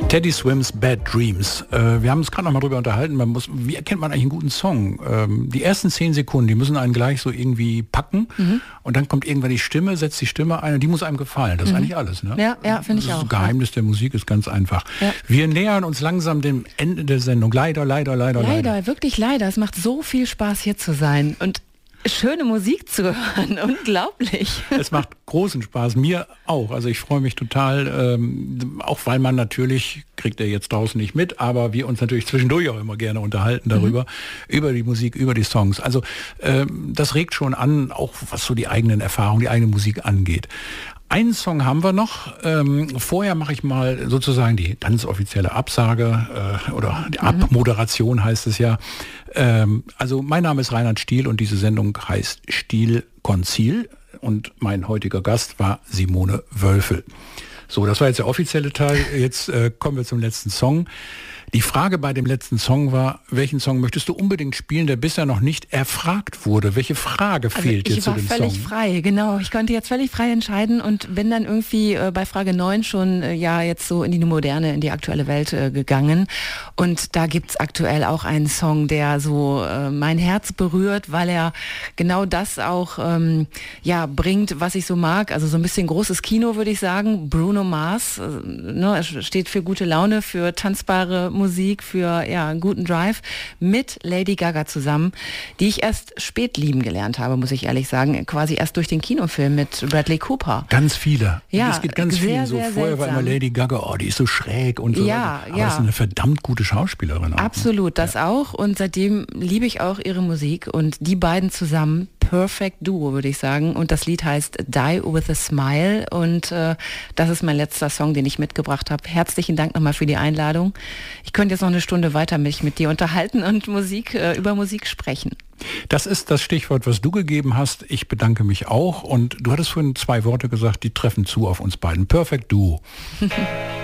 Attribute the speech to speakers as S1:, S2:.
S1: Teddy Swims Bad Dreams. Wir haben uns gerade noch mal drüber unterhalten. Wie erkennt man eigentlich einen guten Song? Die ersten 10 Sekunden, die müssen einen gleich so irgendwie packen. Und dann kommt irgendwann die Stimme, setzt die Stimme ein und die muss einem gefallen. Das ist eigentlich alles. Ne?
S2: Ja, finde ich auch.
S1: Das Geheimnis der Musik ist ganz einfach. Ja. Wir nähern uns langsam dem Ende der Sendung. Leider.
S2: Leider, wirklich leider. Es macht so viel Spaß, hier zu sein. Und schöne Musik zu hören, unglaublich.
S1: Es macht großen Spaß, mir auch. Also ich freue mich total, auch weil man natürlich, kriegt er jetzt draußen nicht mit, aber wir uns natürlich zwischendurch auch immer gerne unterhalten darüber, über die Musik, über die Songs. Also das regt schon an, auch was so die eigenen Erfahrungen, die eigene Musik angeht. Einen Song haben wir noch. Vorher mache ich mal sozusagen die ganz offizielle Absage oder die Abmoderation heißt es ja. Also mein Name ist Reinhard Stiel und diese Sendung heißt Stiel Konzil und mein heutiger Gast war Simone Wölfel. So, das war jetzt der offizielle Teil. Jetzt kommen wir zum letzten Song. Die Frage bei dem letzten Song war, welchen Song möchtest du unbedingt spielen, der bisher noch nicht erfragt wurde? Welche Frage fehlt dir zu dem Song?
S2: Ich war völlig frei, genau. Ich konnte jetzt völlig frei entscheiden und bin dann irgendwie bei Frage 9 schon jetzt so in die moderne, in die aktuelle Welt gegangen. Und da gibt's aktuell auch einen Song, der so mein Herz berührt, weil er genau das auch bringt, was ich so mag. Also so ein bisschen großes Kino, würde ich sagen. Bruno Mars, er steht für gute Laune, für tanzbare Musik, für einen guten Drive mit Lady Gaga zusammen, die ich erst spät lieben gelernt habe, muss ich ehrlich sagen, quasi erst durch den Kinofilm mit Bradley Cooper.
S1: Ganz viele.
S2: Ja,
S1: es gibt ganz viele so. Vorher war immer Lady Gaga, die ist so schräg und so.
S2: Ja,
S1: aber das ist eine verdammt gute Schauspielerin. Auch,
S2: absolut, das auch. Und seitdem liebe ich auch ihre Musik und die beiden zusammen, Perfect Duo, würde ich sagen. Und das Lied heißt Die With A Smile und das ist mein letzter Song, den ich mitgebracht habe. Herzlichen Dank nochmal für die Einladung. Ich könnte jetzt noch eine Stunde weiter mich mit dir unterhalten und über Musik sprechen.
S1: Das ist das Stichwort, was du gegeben hast. Ich bedanke mich auch. Und du hattest vorhin 2 Worte gesagt, die treffen zu auf uns beiden. Perfect Duo.